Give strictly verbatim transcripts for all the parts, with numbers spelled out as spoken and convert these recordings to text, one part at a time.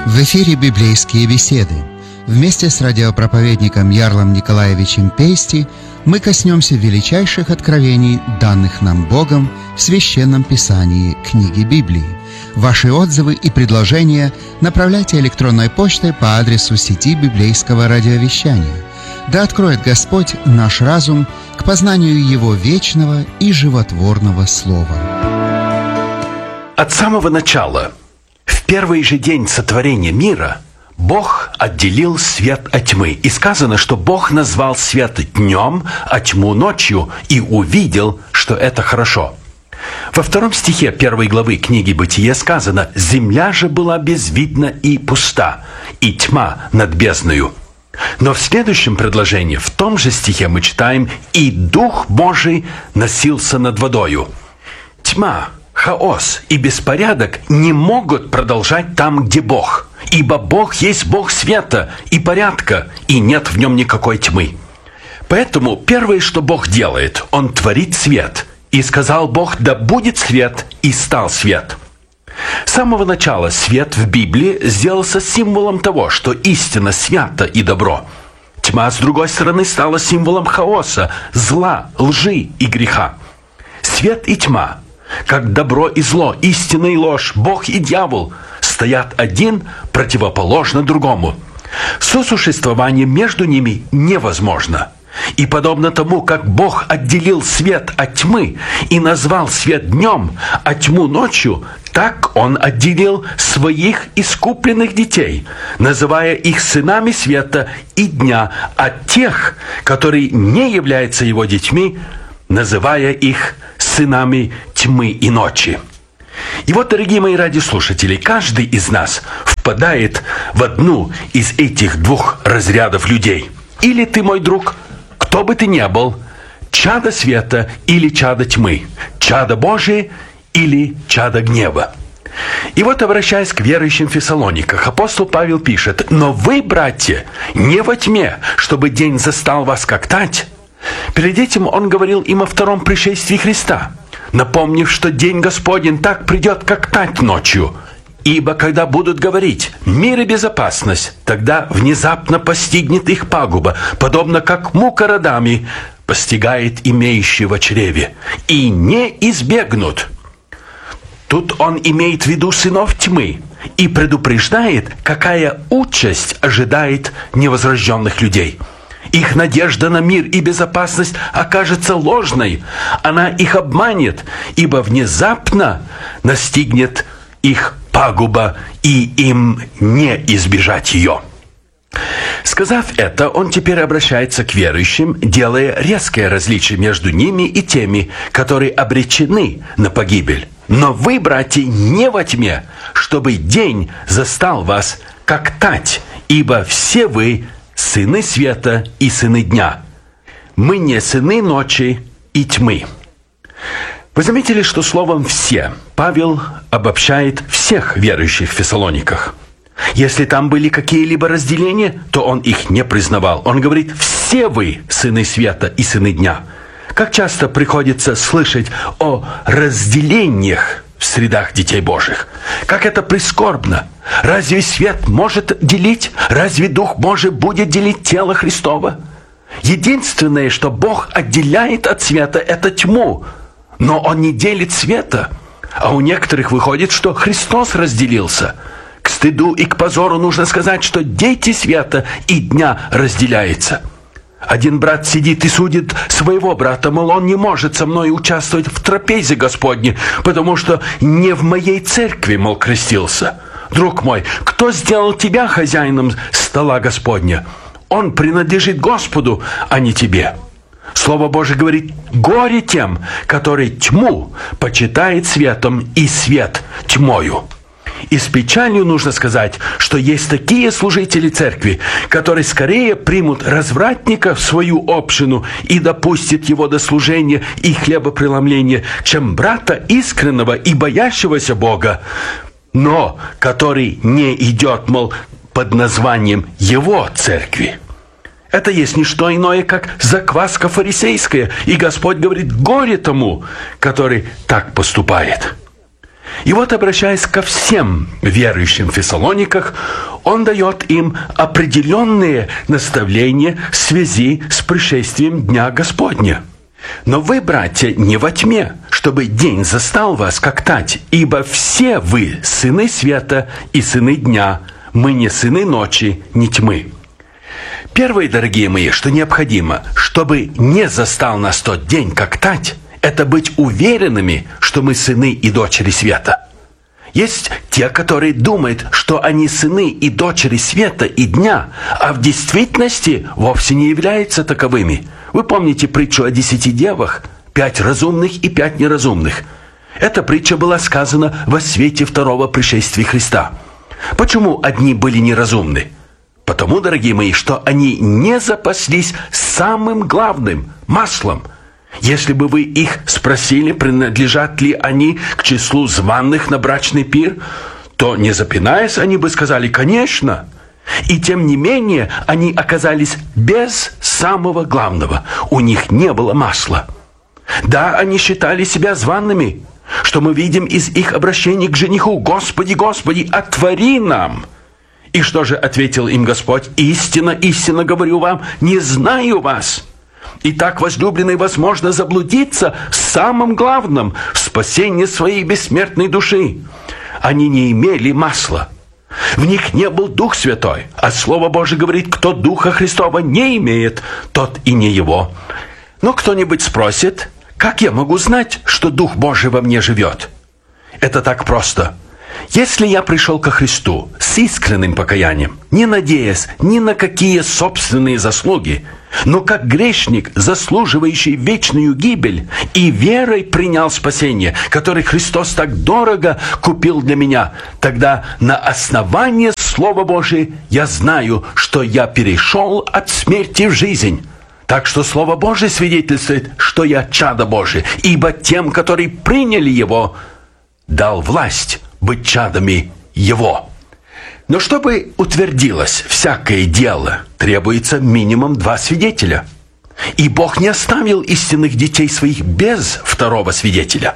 В эфире «Библейские беседы». Вместе с радиопроповедником Ярлом Николаевичем Пейсти мы коснемся величайших откровений, данных нам Богом в Священном Писании книги Библии. Ваши отзывы и предложения направляйте электронной почтой по адресу сети библейского радиовещания. Да откроет Господь наш разум к познанию Его вечного и животворного Слова. От самого начала, в первый же день сотворения мира, Бог отделил свет от тьмы. И сказано, что Бог назвал свет днем, а тьму ночью, и увидел, что это хорошо. Во втором стихе первой главы книги Бытия сказано: «Земля же была безвидна и пуста, и тьма над бездною». Но в следующем предложении, в том же стихе мы читаем: «И Дух Божий носился над водою». Тьма, хаос и беспорядок не могут продолжать там, где Бог. Ибо Бог есть Бог света и порядка, и нет в нем никакой тьмы. Поэтому первое, что Бог делает, Он творит свет. И сказал Бог: «Да будет свет», и стал свет. С самого начала свет в Библии сделался символом того, что истина свята и добро. Тьма, с другой стороны, стала символом хаоса, зла, лжи и греха. Свет и тьма, как добро и зло, истина и ложь, Бог и дьявол, стоят один противоположно другому. Сосуществование между ними невозможно. И подобно тому, как Бог отделил свет от тьмы и назвал свет днем, а тьму ночью, так Он отделил своих искупленных детей, называя их сынами света и дня, а тех, которые не являются Его детьми, называя их сынами тьмы и ночи. И вот, дорогие мои радиослушатели, каждый из нас впадает в одну из этих двух разрядов людей. Или ты, мой друг, кто бы ты ни был, чадо света или чадо тьмы, чадо Божие или чадо гнева. И вот, обращаясь к верующим в Фессалониках, апостол Павел пишет: «Но вы, братья, не во тьме, чтобы день застал вас как тать». Перед этим он говорил им о втором пришествии Христа, напомнив, что день Господень так придет, как тать ночью. Ибо когда будут говорить «мир и безопасность», тогда внезапно постигнет их пагуба, подобно как мука родами постигает имеющего в чреве, и не избегнут. Тут он имеет в виду сынов тьмы и предупреждает, какая участь ожидает невозрожденных людей. Их надежда на мир и безопасность окажется ложной. Она их обманет, ибо внезапно настигнет их пагуба, и им не избежать ее. Сказав это, он теперь обращается к верующим, делая резкое различие между ними и теми, которые обречены на погибель. «Но вы, братья, не во тьме, чтобы день застал вас, как тать, ибо все вы сыны света и сыны дня. Мы не сыны ночи и тьмы». Вы заметили, что словом «все» Павел обобщает всех верующих в Фессалониках. Если там были какие-либо разделения, то он их не признавал. Он говорит: «Все вы сыны света и сыны дня». Как часто приходится слышать о разделениях в средах детей Божьих? Как это прискорбно! Разве свет может делить? Разве Дух Божий будет делить тело Христово? Единственное, что Бог отделяет от света, это тьму. Но Он не делит света. А у некоторых выходит, что Христос разделился. К стыду и к позору нужно сказать, что дети света и дня разделяются. Один брат сидит и судит своего брата, мол, он не может со мной участвовать в трапезе Господней, потому что не в моей церкви, мол, крестился. Друг мой, кто сделал тебя хозяином стола Господня? Он принадлежит Господу, а не тебе. Слово Божие говорит: «Горе тем, который тьму почитает светом, и свет тьмою». И с печалью нужно сказать, что есть такие служители церкви, которые скорее примут развратника в свою общину и допустят его до служения и хлебопреломления, чем брата искреннего и боящегося Бога, но который не идет, мол, под названием его церкви. Это есть не что иное, как закваска фарисейская. И Господь говорит: горе тому, который так поступает. И вот, обращаясь ко всем верующим в Фессалониках, он дает им определенные наставления в связи с пришествием Дня Господня. «Но вы, братья, не во тьме, чтобы день застал вас, как тать, ибо все вы сыны света и сыны дня, мы не сыны ночи, не тьмы». Первое, дорогие мои, что необходимо, чтобы не застал нас тот день, как тать, это быть уверенными, что мы сыны и дочери света. Есть те, которые думают, что они сыны и дочери света и дня, а в действительности вовсе не являются таковыми. Вы помните притчу о десяти девах, пять разумных и пять неразумных? Эта притча была сказана во свете второго пришествия Христа. Почему одни были неразумны? Потому, дорогие мои, что они не запаслись самым главным – маслом. Если бы вы их спросили, принадлежат ли они к числу званых на брачный пир, то, не запинаясь, они бы сказали «конечно». И тем не менее, они оказались без самого главного. У них не было масла. Да, они считали себя зваными, что мы видим из их обращений к жениху: «Господи, Господи, отвори нам!» И что же ответил им Господь? «Истинно, истинно говорю вам, не знаю вас». Итак, возлюбленный, возможно заблудиться в самом главном – в спасении своей бессмертной души. Они не имели масла. В них не был Дух Святой. А Слово Божие говорит: кто Духа Христова не имеет, тот и не его. Но кто-нибудь спросит: как я могу знать, что Дух Божий во мне живет? Это так просто. Если я пришел ко Христу с искренним покаянием, не надеясь ни на какие собственные заслуги, но как грешник, заслуживающий вечную гибель, и верой принял спасение, которое Христос так дорого купил для меня, тогда на основании Слова Божия я знаю, что я перешел от смерти в жизнь. Так что Слово Божие свидетельствует, что я чадо Божие, ибо тем, которые приняли Его, дал власть быть чадами Его. Но чтобы утвердилось всякое дело, требуется минимум два свидетеля. И Бог не оставил истинных детей своих без второго свидетеля.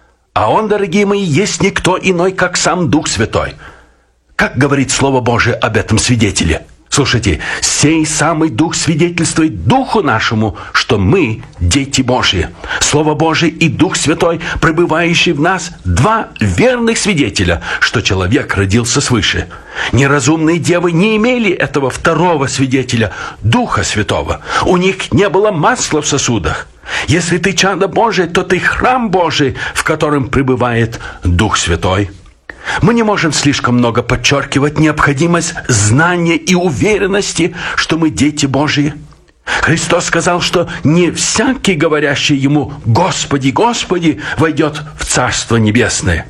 А Он, дорогие мои, есть никто иной, как сам Дух Святой. Как говорит Слово Божие об этом свидетеле? Слушайте, сей самый Дух свидетельствует Духу нашему, что мы дети Божьи. Слово Божие и Дух Святой, пребывающий в нас, два верных свидетеля, что человек родился свыше. Неразумные девы не имели этого второго свидетеля, Духа Святого. У них не было масла в сосудах. Если ты чадо Божие, то ты храм Божий, в котором пребывает Дух Святой. Мы не можем слишком много подчеркивать необходимость знания и уверенности, что мы дети Божьи. Христос сказал, что не всякий, говорящий Ему «Господи, Господи», войдет в Царство Небесное.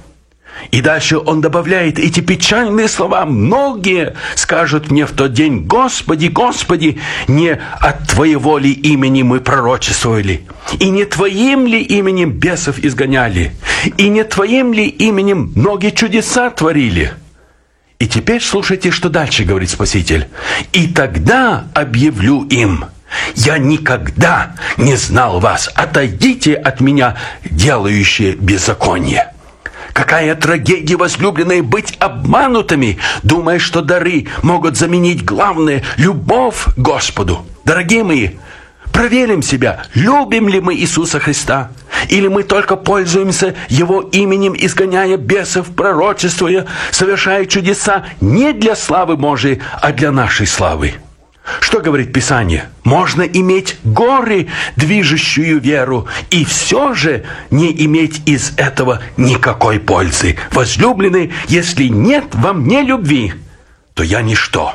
И дальше Он добавляет эти печальные слова: «Многие скажут мне в тот день: Господи, Господи, не от Твоего ли имени мы пророчествовали? И не Твоим ли именем бесов изгоняли? И не Твоим ли именем многие чудеса творили?» И теперь слушайте, что дальше говорит Спаситель. «И тогда объявлю им: я никогда не знал вас, отойдите от меня, делающие беззаконие». Какая трагедия, возлюбленные, быть обманутыми, думая, что дары могут заменить главное – любовь к Господу. Дорогие мои, проверим себя, любим ли мы Иисуса Христа, или мы только пользуемся Его именем, изгоняя бесов, пророчествуя, совершая чудеса не для славы Божией, а для нашей славы. Что говорит Писание? Можно иметь горы, движущую веру, и все же не иметь из этого никакой пользы. Возлюбленные, если нет во мне любви, то я ничто.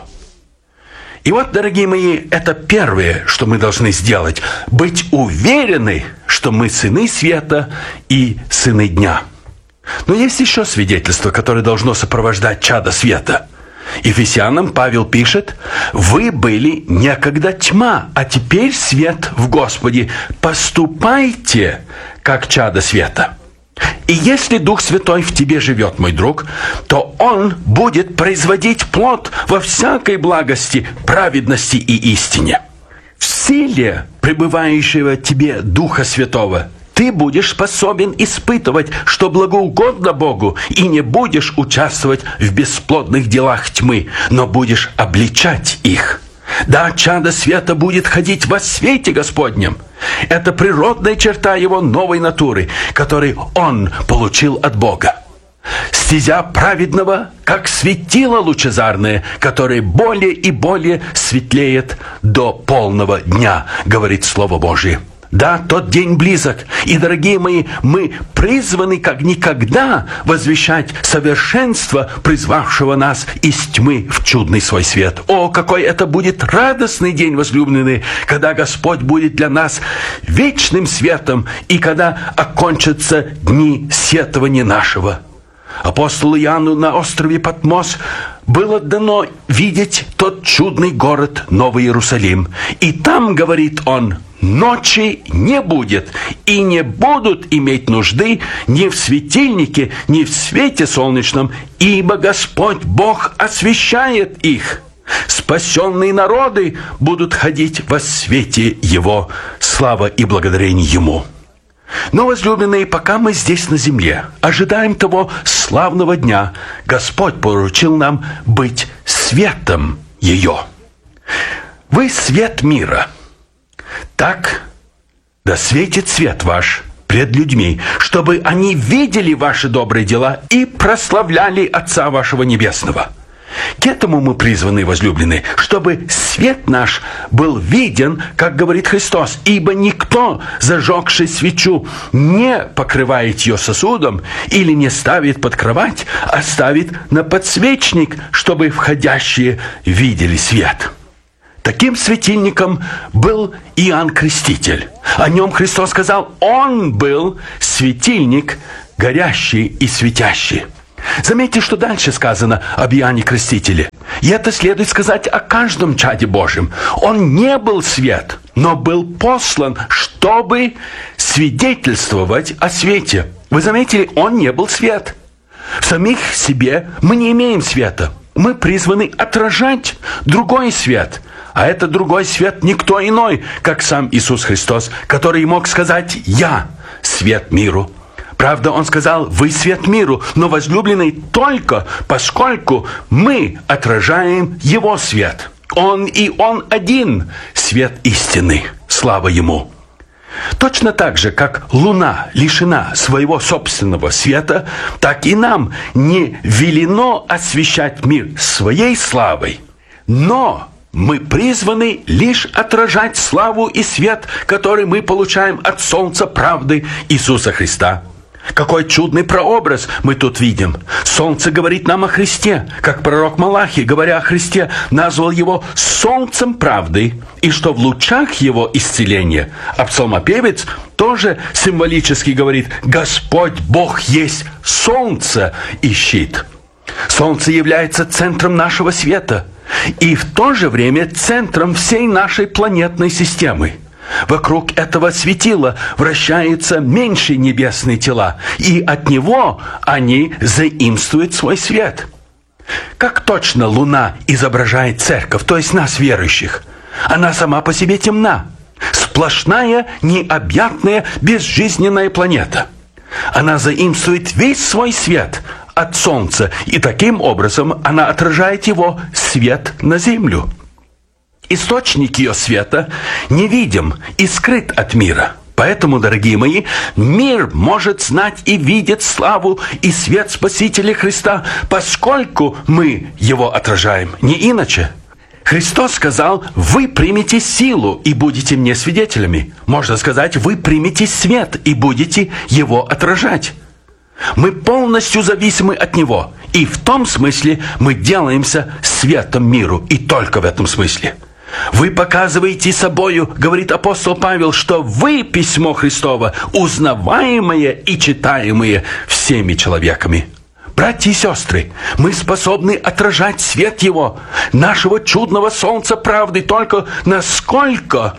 И вот, дорогие мои, это первое, что мы должны сделать. Быть уверены, что мы сыны света и сыны дня. Но есть еще свидетельство, которое должно сопровождать чадо света. Ефесянам Павел пишет: «Вы были некогда тьма, а теперь свет в Господе. Поступайте, как чадо света». И если Дух Святой в тебе живет, мой друг, то Он будет производить плод во всякой благости, праведности и истине. В силе пребывающего в тебе Духа Святого ты будешь способен испытывать, что благоугодно Богу, и не будешь участвовать в бесплодных делах тьмы, но будешь обличать их. Да, чадо света будет ходить во свете Господнем. Это природная черта его новой натуры, которую он получил от Бога. Стезя праведного, как светило лучезарное, которое более и более светлеет до полного дня, говорит Слово Божие. Да, тот день близок, и, дорогие мои, мы призваны как никогда возвещать совершенство, призвавшего нас из тьмы в чудный свой свет. О, какой это будет радостный день, возлюбленные, когда Господь будет для нас вечным светом, и когда окончатся дни сетования нашего. Апостолу Иоанну на острове Патмос было дано видеть тот чудный город Новый Иерусалим. И там, говорит он, ночи не будет, и не будут иметь нужды ни в светильнике, ни в свете солнечном, ибо Господь Бог освещает их. Спасенные народы будут ходить во свете Его. Слава и благодарение Ему. Но, возлюбленные, пока мы здесь на земле, ожидаем того славного дня, Господь поручил нам быть светом ее. Вы свет мира. Так да светит свет ваш пред людьми, чтобы они видели ваши добрые дела и прославляли Отца вашего Небесного. К этому мы призваны, возлюбленные, чтобы свет наш был виден, как говорит Христос, ибо никто, зажегший свечу, не покрывает ее сосудом или не ставит под кровать, а ставит на подсвечник, чтобы входящие видели свет. Таким светильником был Иоанн Креститель. О нем Христос сказал, он был светильник, горящий и светящий. Заметьте, что дальше сказано об Иоанне Крестителе. И это следует сказать о каждом чаде Божьем. Он не был свет, но был послан, чтобы свидетельствовать о свете. Вы заметили, он не был свет. В самих себе мы не имеем света. Мы призваны отражать другой свет. А это другой свет никто иной, как сам Иисус Христос, который мог сказать «Я свет миру». Правда, Он сказал, вы свет миру, но возлюбленный только поскольку мы отражаем Его свет. Он и Он один свет истины. Слава Ему. Точно так же, как луна лишена своего собственного света, так и нам не велено освещать мир своей славой, но мы призваны лишь отражать славу и свет, который мы получаем от солнца правды Иисуса Христа. Какой чудный прообраз мы тут видим. Солнце говорит нам о Христе, как пророк Малахий, говоря о Христе, назвал его солнцем правды, и что в лучах его исцеления. А псалмопевец тоже символически говорит, Господь Бог есть солнце и щит. Солнце является центром нашего света и в то же время центром всей нашей планетной системы. Вокруг этого светила вращаются меньшие небесные тела, и от него они заимствуют свой свет. Как точно Луна изображает церковь, то есть нас, верующих? Она сама по себе темна, сплошная, необъятная, безжизненная планета. Она заимствует весь свой свет от Солнца, и таким образом она отражает его свет на Землю. Источник ее света невидим и скрыт от мира. Поэтому, дорогие мои, мир может знать и видеть славу и свет Спасителя Христа, поскольку мы его отражаем, не иначе. Христос сказал, вы примете силу и будете мне свидетелями. Можно сказать, вы примете свет и будете его отражать. Мы полностью зависимы от него. И в том смысле мы делаемся светом миру. И только в этом смысле. Вы показываете собою, говорит апостол Павел, что вы, письмо Христово, узнаваемое и читаемое всеми человеками. Братья и сестры, мы способны отражать свет Его, нашего чудного солнца правды, только насколько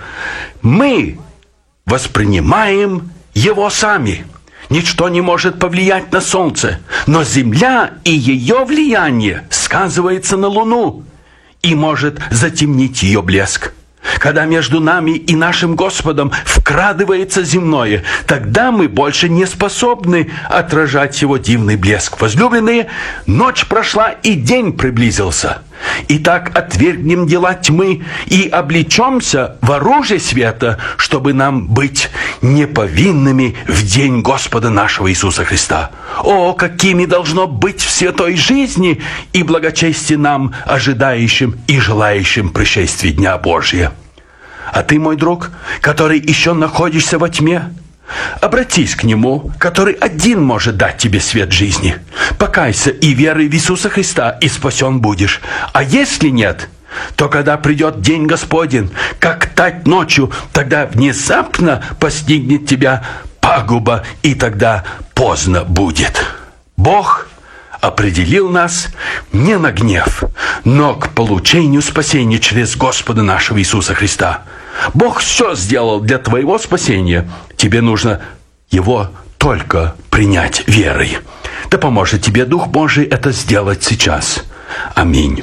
мы воспринимаем Его сами. Ничто не может повлиять на солнце, но земля и ее влияние сказывается на луну и может затемнить ее блеск. Когда между нами и нашим Господом вкрадывается земное, тогда мы больше не способны отражать его дивный блеск. Возлюбленные, ночь прошла и день приблизился. Итак, отвергнем дела тьмы и облечемся в оружие света, чтобы нам быть неповинными в день Господа нашего Иисуса Христа. О, какими должно быть в святой жизни и благочестии нам, ожидающим и желающим пришествия Дня Божия. А ты, мой друг, который еще находишься во тьме, обратись к Нему, который один может дать тебе свет жизни. Покайся и веруй в Иисуса Христа, и спасен будешь. А если нет, то когда придет день Господень, как тать ночью, тогда внезапно постигнет тебя пагуба, и тогда поздно будет. Бог определил нас не на гнев, но к получению спасения через Господа нашего Иисуса Христа. Бог все сделал для твоего спасения. Тебе нужно его только принять верой. Да поможет тебе Дух Божий это сделать сейчас. Аминь.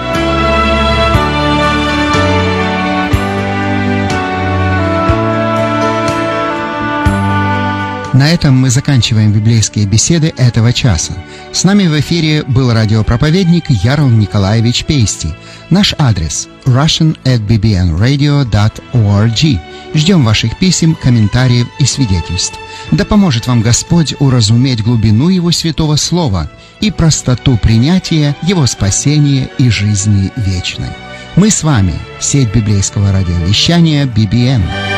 На этом мы заканчиваем библейские беседы этого часа. С нами в эфире был радиопроповедник Ярл Николаевич Пейсти. Наш адрес – russian at b b n radio dot org. Ждем ваших писем, комментариев и свидетельств. Да поможет вам Господь уразуметь глубину Его святого Слова и простоту принятия Его спасения и жизни вечной. Мы с вами – сеть библейского радиовещания би би эн.